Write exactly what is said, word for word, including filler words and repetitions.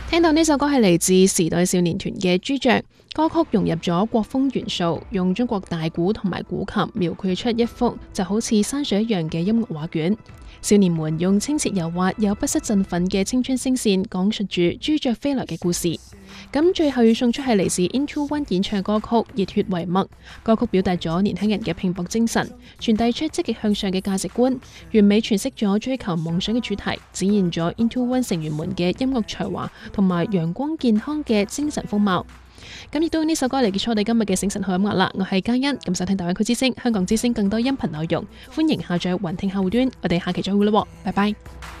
聽到呢首歌係嚟自時代少年團嘅《朱雀》，歌曲融入咗國風元素，用中國大鼓同埋古琴描繪出一幅就好似山水一樣嘅音樂畫卷。少年們用清澈柔滑又不失振奮嘅青春聲線，講述住朱雀飛來嘅故事。咁最後要送出係嚟自 Into One 演唱歌曲《熱血為墨》，歌曲表達咗年輕人嘅拼搏精神，傳遞出積極向上嘅價值觀，完美詮釋咗追求夢想嘅主題，展現咗 Into One 成員們嘅音樂才華同埋陽光健康嘅精神風貌。咁亦都用呢首歌嚟結束我哋今日嘅醒神好音樂啦。我係嘉欣，咁收聽大灣區之聲、香港之聲更多音頻內容，歡迎下載雲聽客戶端。我哋下期再會啦，拜拜。